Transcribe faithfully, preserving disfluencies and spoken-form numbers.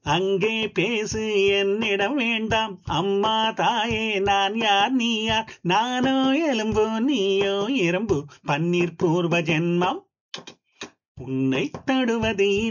அங்கே பேசு என்னிடம் வேண்டாம் அம்மா தாயே நான் யார் நீ யார் நானோ எலும்பு நீயோ எறும்பு பன்னீர் பூர்வ ஜென்மம் உன்னை தடுவது